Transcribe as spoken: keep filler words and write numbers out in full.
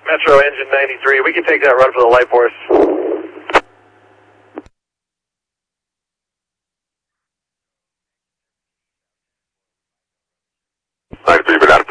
Metro engine ninety-three, we can take that run for the light force. ninety-three, but out.